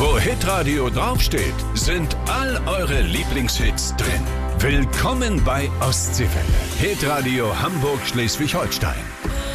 Wo Hitradio draufsteht, sind all eure Lieblingshits drin. Willkommen bei Ostseewelle. Hitradio Hamburg-Schleswig-Holstein.